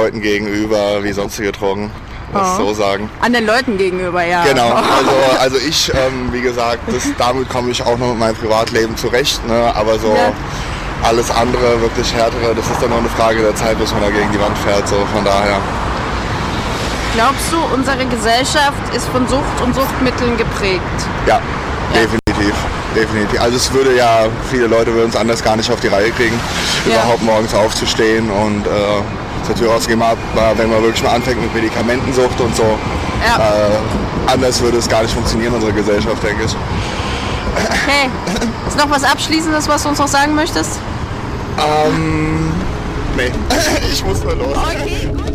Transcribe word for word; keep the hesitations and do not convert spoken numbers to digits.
Leuten gegenüber wie sonstige Drogen. Das Oh. so sagen. Anderen Leuten gegenüber, ja. Genau, also, also ich, ähm, wie gesagt, das, damit komme ich auch noch mit meinem Privatleben zurecht, ne? Aber so Ja. alles andere, wirklich härtere, das ist dann nur eine Frage der Zeit, bis man da gegen die Wand fährt, so von daher. Glaubst du, unsere Gesellschaft ist von Sucht und Suchtmitteln geprägt? Ja, Ja. definitiv, definitiv. Also es würde ja, viele Leute würden es anders gar nicht auf die Reihe kriegen, Ja. überhaupt morgens aufzustehen und äh, zur Tür rausgehen, mal, wenn man wirklich mal anfängt mit Medikamentensucht und so. Ja. Äh, anders würde es gar nicht funktionieren, unsere Gesellschaft, denke ich. Okay. Ist noch was Abschließendes, was du uns noch sagen möchtest? Ähm, nee, ich muss nur los. Okay, gut.